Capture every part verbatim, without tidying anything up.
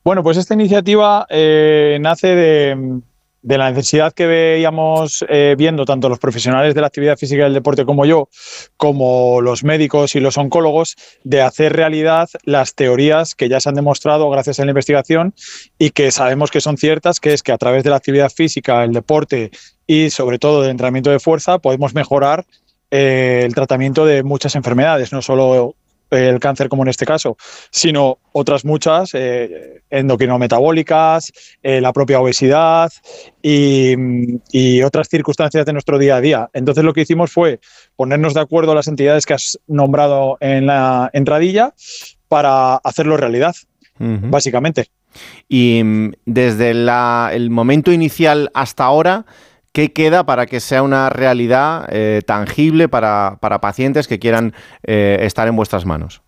Bueno, pues esta iniciativa eh, nace de, de la necesidad que veíamos eh, viendo tanto los profesionales de la actividad física y del deporte como yo, como los médicos y los oncólogos, de hacer realidad las teorías que ya se han demostrado gracias a la investigación y que sabemos que son ciertas, que es que a través de la actividad física, el deporte y sobre todo del entrenamiento de fuerza podemos mejorar eh, el tratamiento de muchas enfermedades, no solo el cáncer como en este caso, sino otras muchas, eh, endocrinometabólicas, eh, la propia obesidad y, y otras circunstancias de nuestro día a día. Entonces lo que hicimos fue ponernos de acuerdo a las entidades que has nombrado en la entradilla para hacerlo realidad, uh-huh. básicamente. Y desde la, el momento inicial hasta ahora, ¿qué queda para que sea una realidad eh, tangible para, para pacientes que quieran eh, estar en vuestras manos?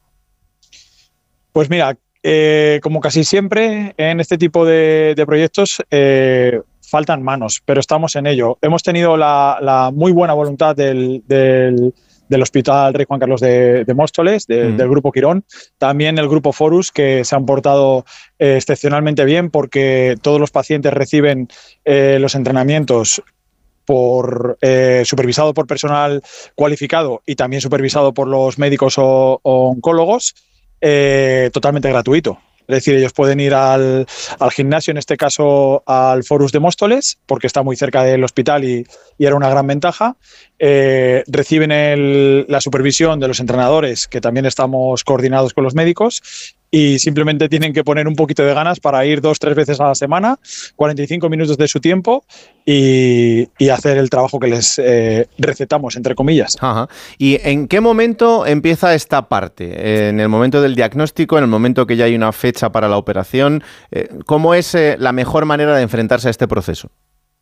Pues mira, eh, como casi siempre en este tipo de, de proyectos eh, faltan manos, pero estamos en ello. Hemos tenido la, la muy buena voluntad del, del, del Hospital Rey Juan Carlos de, de Móstoles, de, mm. del Grupo Quirón, también el Grupo Forus, que se han portado eh, excepcionalmente bien porque todos los pacientes reciben eh, los entrenamientos por eh, supervisado por personal cualificado y también supervisado por los médicos o, o oncólogos, eh, totalmente gratuito. Es decir, ellos pueden ir al, al gimnasio, en este caso al Forus de Móstoles, porque está muy cerca del hospital y, y era una gran ventaja. Eh, reciben el, la supervisión de los entrenadores, que también estamos coordinados con los médicos, y simplemente tienen que poner un poquito de ganas para ir dos, tres veces a la semana, cuarenta y cinco minutos de su tiempo y, y hacer el trabajo que les eh, recetamos, entre comillas. Ajá. ¿Y en qué momento empieza esta parte? ¿En el momento del diagnóstico, en el momento que ya hay una fecha para la operación? ¿Cómo es eh, la mejor manera de enfrentarse a este proceso?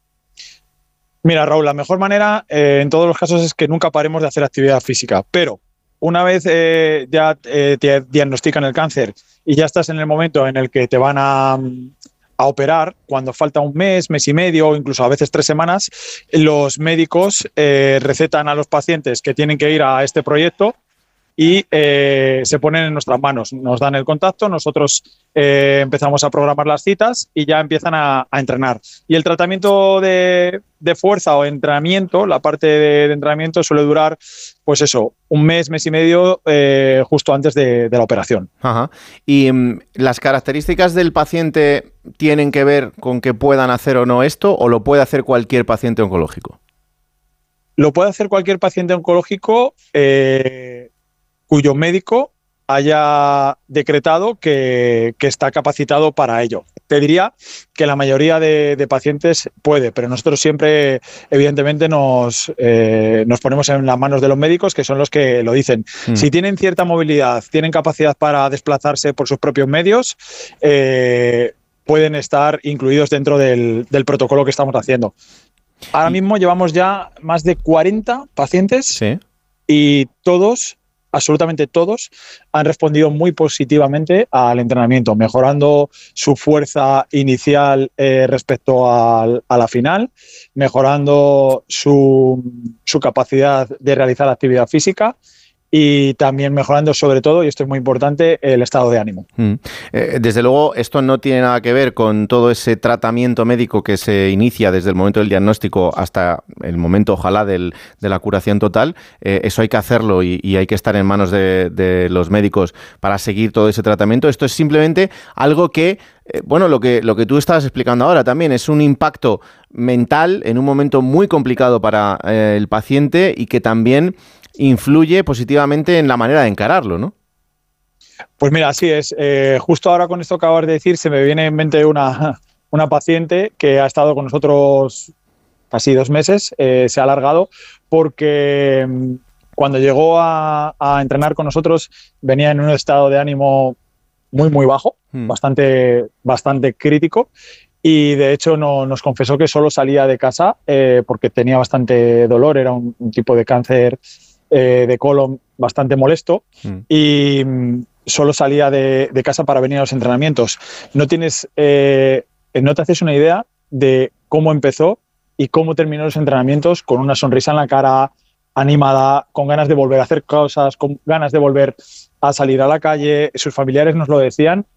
Mira, Raúl, la mejor manera eh, en todos los casos es que nunca paremos de hacer actividad física, pero una vez eh, ya eh, te diagnostican el cáncer y ya estás en el momento en el que te van a, a operar, cuando falta un mes, mes y medio o incluso a veces tres semanas, los médicos eh, recetan a los pacientes que tienen que ir a este proyecto y eh, se ponen en nuestras manos. Nos dan el contacto, nosotros eh, empezamos a programar las citas y ya empiezan a, a entrenar. Y el tratamiento de, de fuerza o entrenamiento, la parte de, de entrenamiento suele durar, pues eso, un mes, mes y medio eh, justo antes de, de la operación. Ajá. ¿Y um, las características del paciente tienen que ver con que puedan hacer o no esto o lo puede hacer cualquier paciente oncológico? Lo puede hacer cualquier paciente oncológico eh, cuyo médico haya decretado que, que está capacitado para ello. Te diría que la mayoría de, de pacientes puede, pero nosotros siempre, evidentemente, nos, eh, nos ponemos en las manos de los médicos, que son los que lo dicen. Mm. Si tienen cierta movilidad, tienen capacidad para desplazarse por sus propios medios, eh, pueden estar incluidos dentro del, del protocolo que estamos haciendo. Ahora mismo llevamos ya más de cuarenta pacientes, ¿sí? Y todos... absolutamente todos han respondido muy positivamente al entrenamiento, mejorando su fuerza inicial eh, respecto al, a la final, mejorando su, su capacidad de realizar actividad física y también mejorando sobre todo, y esto es muy importante, el estado de ánimo. Mm. Eh, desde luego, esto no tiene nada que ver con todo ese tratamiento médico que se inicia desde el momento del diagnóstico hasta el momento, ojalá, del, de la curación total. Eh, eso hay que hacerlo y, y hay que estar en manos de, de los médicos para seguir todo ese tratamiento. Esto es simplemente algo que, eh, bueno, lo que, lo que tú estabas explicando ahora también, es un impacto mental en un momento muy complicado para eh, el paciente y que también influye positivamente en la manera de encararlo, ¿no? Pues mira, así es. Eh, justo ahora con esto que acabas de decir, se me viene en mente una, una paciente que ha estado con nosotros casi dos meses, eh, se ha alargado, porque cuando llegó a, a entrenar con nosotros venía en un estado de ánimo muy, muy bajo, hmm. bastante, bastante crítico. Y de hecho no, nos confesó que solo salía de casa eh, porque tenía bastante dolor, era un, un tipo de cáncer Eh, de colon bastante molesto mm. y mm, solo salía de, de casa para venir a los entrenamientos. No tienes, eh, no te haces una idea de cómo empezó y cómo terminó los entrenamientos, con una sonrisa en la cara, animada, con ganas de volver a hacer cosas, con ganas de volver a salir a la calle. Sus familiares nos lo decían